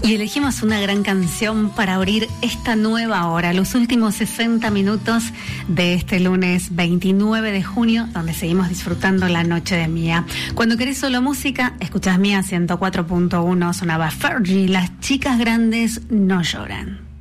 Y elegimos una gran canción para abrir esta nueva hora, los últimos 60 minutos de este lunes 29 de junio, donde seguimos disfrutando la noche de Mía. Cuando querés solo música, escuchás Mía 104.1, sonaba Fergie, Las chicas grandes no lloran.